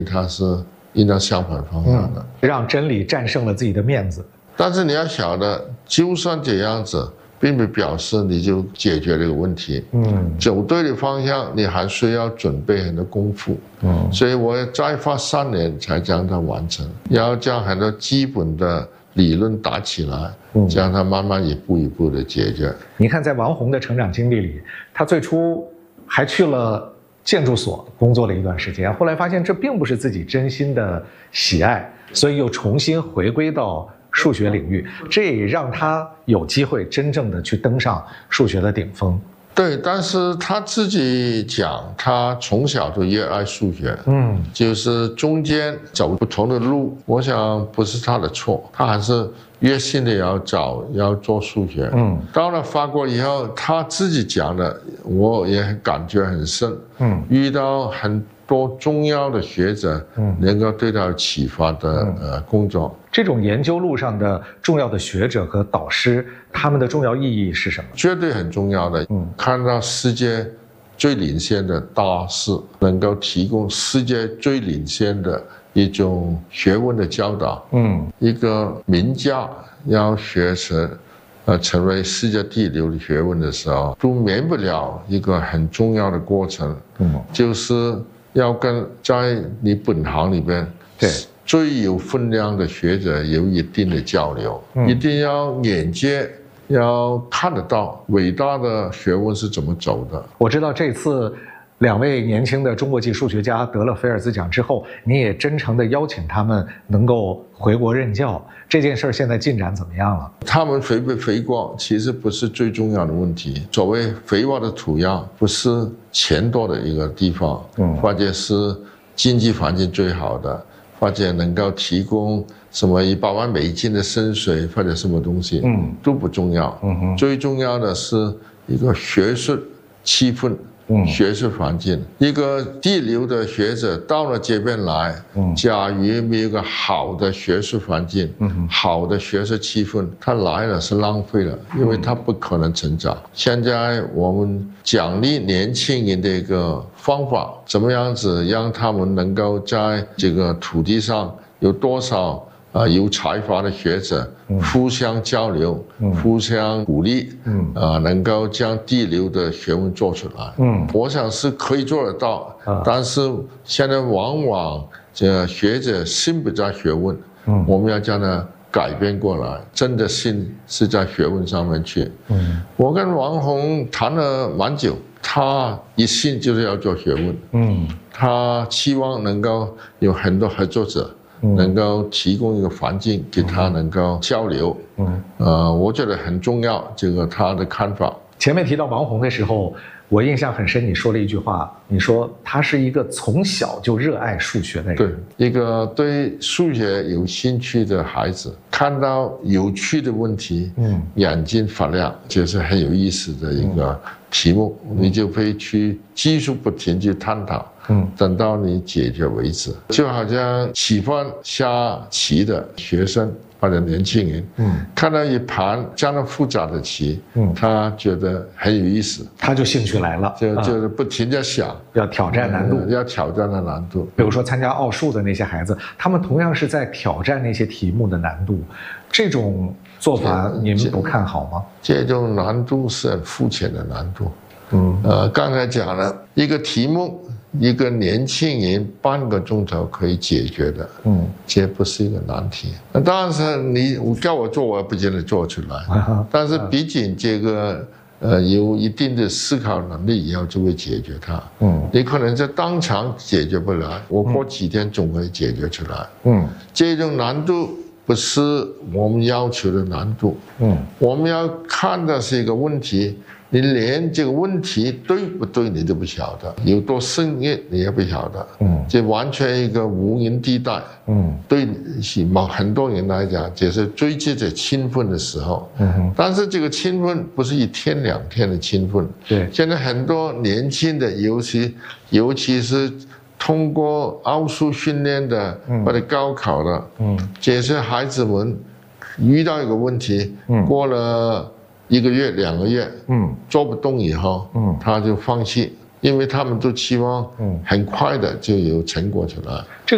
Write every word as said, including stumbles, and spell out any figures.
它是应当相反方向的， 嗯，让真理战胜了自己的面子。 但是你要晓得，就算这样子，并不表示你就解决这个问题。嗯，走对的方向，你还需要准备很多功夫。嗯，所以我再花三年才将它完成，要将很多基本的理论打起来，将它慢慢一步一步的解决。 你看，在王洪的成长经历里，他最初还去了建筑所工作了一段时间，后来发现这并不是自己真心的喜爱，所以又重新回归到数学领域，这也让他有机会真正的去登上数学的顶峰。 对，但是他自己讲，他从小就热爱数学，嗯，就是中间走不同的路，我想不是他的错，他还是热心的要找要做数学。嗯，到了法国以后，他自己讲的，我也感觉很深。嗯，遇到很多重要的学者，嗯，能够对他有启发的、嗯、呃工作。 这种研究路上的重要的学者和导师，他们的重要意义是什么？ 绝对很重要的。嗯，看到世界最领先的大师，能够提供世界最领先的一种学问的教导。嗯，一个名家要学成，呃，成为世界第一流的学问的时候，都免不了一个很重要的过程。嗯，就是要跟在你本行里边， 对。 最有分量的学者有一定的交流，嗯、一定要眼界要看得到伟大的学问是怎么走的。 我知道这次两位年轻的中国籍数学家得了菲尔兹奖之后，你也真诚地邀请他们能够回国任教，这件事现在进展怎么样了？ 他们回不回国其实不是最重要的问题。所谓肥沃的土壤，不是钱多的一个地方，嗯，或者是经济环境最好的。或者能够提供什么一百万美金的薪水或者什么东西，嗯，都不重要。嗯哼，最重要的是一个学术气氛，嗯，学术环境。一个第一流的学者到了这边来，嗯，假如没有一个好的学术环境，嗯，好的学术气氛，他来了是浪费了，因为他不可能成长。现在我们奖励年轻人的一个方法，怎么样子让他们能够在这个土地上有多少啊、呃、有才华的学者互相交流、嗯、互相鼓励，嗯啊、呃，能够将第一流的学问做出来。嗯，我想是可以做得到，啊、但是现在往往这学者心不在学问，嗯，我们要将它改变过来，真的心是在学问上面去。嗯，我跟王洪谈了蛮久。他一心就是要做学问，嗯，他期望能够有很多合作者，嗯、能够提供一个环境给他能够交流，嗯，呃，我觉得很重要，这个他的看法。 前面提到王洪的时候，我印象很深，你说了一句话，你说他是一个从小就热爱数学的人， 对，一个对数学有兴趣的孩子，看到有趣的问题，嗯，眼睛发亮，就是很有意思的一个题目，嗯、你就会去继续不停去探讨，嗯，等到你解决为止。就好像喜欢下棋的学生或者年轻人，嗯，看到一盘这样的复杂的棋，嗯，他觉得很有意思， 他就兴趣来了， 就就是不停地想， 要挑战难度， 嗯、要挑战的难度。 比如说参加奥数的那些孩子，他们同样是在挑战那些题目的难度，这种做法你们不看好吗？ 这, 这种难度是很肤浅的难度。嗯，呃，刚才讲了一个题目。一个年轻人半个钟头可以解决的，嗯，这不是一个难题。那当然是你我叫我做，我也不见得做出来。啊、但是毕竟这个呃有一定的思考能力以后，就会解决它。嗯，你可能在当场解决不来，我过几天总会解决出来。嗯，这种难度不是我们要求的难度。嗯，我们要看的是一个问题。你连这个问题对不对你都不晓得，有多深入你也不晓得，嗯，这完全一个无垠地带，嗯，对某很多人来讲，这是最接近兴奋的时候，嗯哼，但是这个兴奋不是一天两天的兴奋，对，现在很多年轻的，尤其尤其是通过奥数训练的或者高考的，嗯，这些孩子们遇到一个问题，嗯，过了。一个月、两个月，嗯，做不动以后，嗯，他就放弃，因为他们都期望，嗯，很快的就有成果出来。这